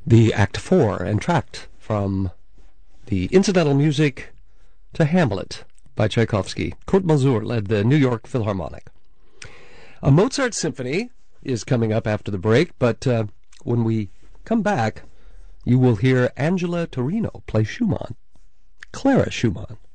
The Act 4 entr'acte from the incidental music to Hamlet by Tchaikovsky. Kurt Masur led the New York Philharmonic. A Mozart symphony is coming up after the break, but when we come back, you will hear Angela Torino play Schumann, Clara Schumann.